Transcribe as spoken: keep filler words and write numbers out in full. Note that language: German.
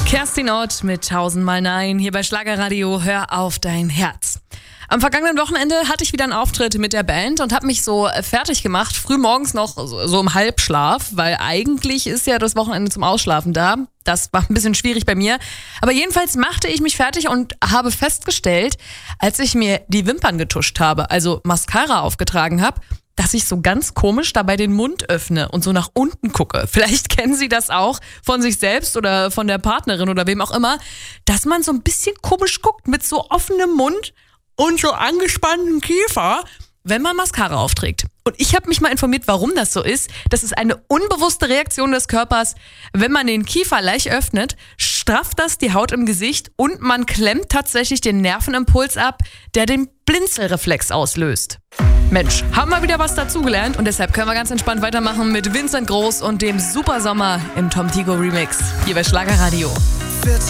Kerstin Ott mit tausendmal Nein hier bei Schlagerradio. Hör auf dein Herz. Am vergangenen Wochenende hatte ich wieder einen Auftritt mit der Band und habe mich so fertig gemacht, früh morgens noch so, so im Halbschlaf, weil eigentlich ist ja das Wochenende zum Ausschlafen da. Das war ein bisschen schwierig bei mir. Aber jedenfalls machte ich mich fertig und habe festgestellt, als ich mir die Wimpern getuscht habe, also Mascara aufgetragen habe, dass ich so ganz komisch dabei den Mund öffne und so nach unten gucke. Vielleicht kennen Sie das auch von sich selbst oder von der Partnerin oder wem auch immer, dass man so ein bisschen komisch guckt mit so offenem Mund und so angespanntem Kiefer, wenn man Mascara aufträgt. Und ich habe mich mal informiert, warum das so ist. Das ist eine unbewusste Reaktion des Körpers. Wenn man den Kiefer leicht öffnet, strafft das die Haut im Gesicht und man klemmt tatsächlich den Nervenimpuls ab, der den Blinzelreflex auslöst. Mensch, haben wir wieder was dazugelernt und deshalb können wir ganz entspannt weitermachen mit Vincent Groß und dem Super Sommer im Tom Tigo Remix hier bei Schlagerradio.